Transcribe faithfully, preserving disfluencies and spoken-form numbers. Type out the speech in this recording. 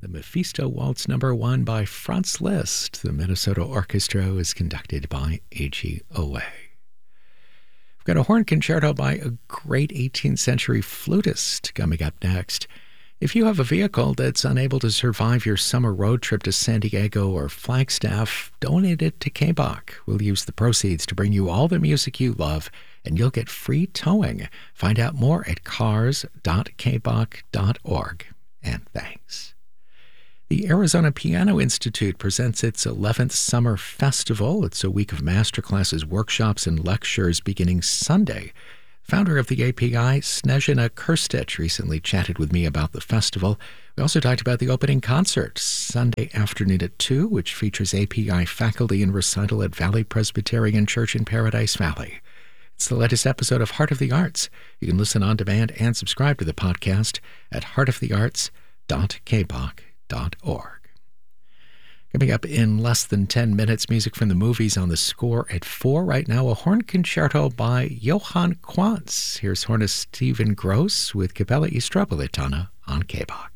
The Mephisto Waltz Number One by Franz Liszt. The Minnesota Orchestra is conducted by A G Owe. We've got a horn concerto by a great eighteenth century flutist coming up next. If you have a vehicle that's unable to survive your summer road trip to San Diego or Flagstaff, donate it to K B O C. We'll use the proceeds to bring you all the music you love, and you'll get free towing. Find out more at cars dot k b o c dot org. And thanks. The Arizona Piano Institute presents its eleventh Summer Festival. It's a week of masterclasses, workshops, and lectures beginning Sunday. Founder of the A P I, Snezhina Krstić, recently chatted with me about the festival. We also talked about the opening concert, Sunday afternoon at two, which features A P I faculty and recital at Valley Presbyterian Church in Paradise Valley. It's the latest episode of Heart of the Arts. You can listen on demand and subscribe to the podcast at heart of the arts dot k b o c dot org. Coming up in less than ten minutes, music from the movies on the score at four. Right now, a horn concerto by Johann Quantz. Here's hornist Stephen Gross with Capella Istropolitana on K B O C.